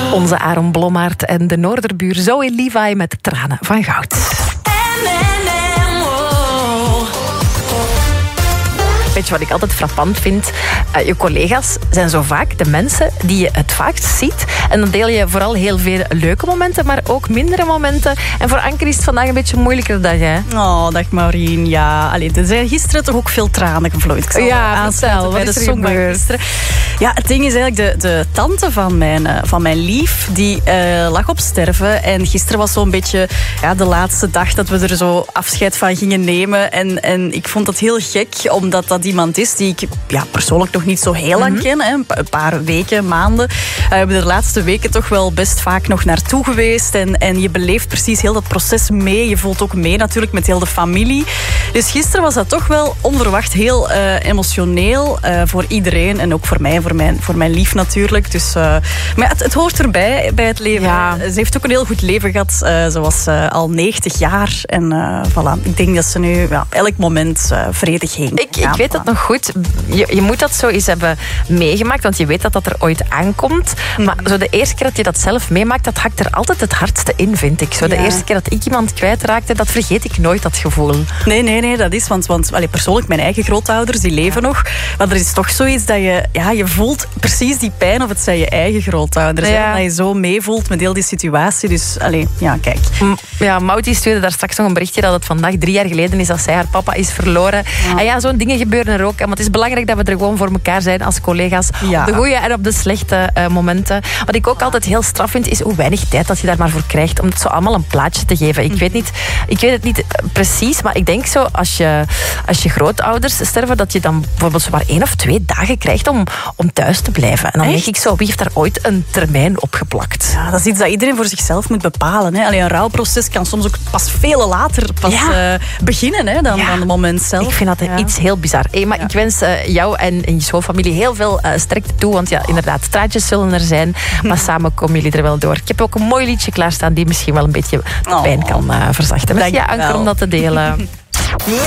Onze Aaron Blommaert en de Noorderbuur Zoe Levi met Tranen van Goud. Weet je wat ik altijd frappant vind? Je collega's zijn zo vaak de mensen die je het vaakst ziet. En dan deel je vooral heel veel leuke momenten, maar ook mindere momenten. En voor Anke is het vandaag een beetje een moeilijkere dag, hè? Oh, dag Maureen. Ja, er zijn gisteren toch ook veel tranen gevloeid. Ik zal aansluiten bij de song van gisteren. Ja, het ding is eigenlijk, de tante van mijn lief, die lag op sterven. En gisteren was zo'n beetje de laatste dag dat we er zo afscheid van gingen nemen. En ik vond dat heel gek, omdat dat iemand is die ik persoonlijk nog niet zo heel lang ken. Hè. Een paar weken, maanden. We hebben de laatste weken toch wel best vaak nog naartoe geweest. En je beleeft precies heel dat proces mee. Je voelt ook mee natuurlijk met heel de familie. Dus gisteren was dat toch wel onverwacht heel emotioneel voor iedereen. En ook voor mij, voor mijn lief natuurlijk. Dus, maar het hoort erbij bij het leven. Ja. Ze heeft ook een heel goed leven gehad. Ze was al 90 jaar. En voilà. Ik denk dat ze nu elk moment vredig heen. Ik weet dat nog goed. Je moet dat zo eens hebben meegemaakt, want je weet dat dat er ooit aankomt. Maar zo de eerste keer dat je dat zelf meemaakt, dat hakt er altijd het hardste in, vind ik. Zo de eerste keer dat ik iemand kwijtraakte, dat vergeet ik nooit, dat gevoel. Nee, dat is, want persoonlijk, mijn eigen grootouders, die leven nog. Maar er is toch zoiets dat je voelt precies die pijn, of het zijn je eigen grootouders. Ja. Dat je zo meevoelt met heel die situatie. Dus, kijk. Ja, Mauti stuurde daar straks nog een berichtje dat het vandaag 3 jaar geleden is dat zij haar papa is verloren. Ja. En zo'n dingen gebeuren er ook. Maar het is belangrijk dat we er gewoon voor elkaar zijn als collega's. Ja. Op de goede en op de slechte momenten. Wat ik ook altijd heel straf vind, is hoe weinig tijd dat je daar maar voor krijgt om het zo allemaal een plaatje te geven. Ik weet het niet precies, maar ik denk zo, als je grootouders sterven, dat je dan bijvoorbeeld zo maar 1 of 2 dagen krijgt om thuis te blijven. En dan denk ik zo, wie heeft daar ooit een termijn op geplakt? Ja, dat is iets dat iedereen voor zichzelf moet bepalen. Hè. Een rouwproces kan soms ook pas veel later beginnen dan het moment zelf. Ik vind dat iets heel bizar. Maar ik wens jou en je schoonfamilie heel veel sterkte toe. Want inderdaad, traantjes zullen er zijn. Maar samen komen jullie er wel door. Ik heb ook een mooi liedje klaarstaan die misschien wel een beetje de pijn kan verzachten. Merci Anke om dat te delen.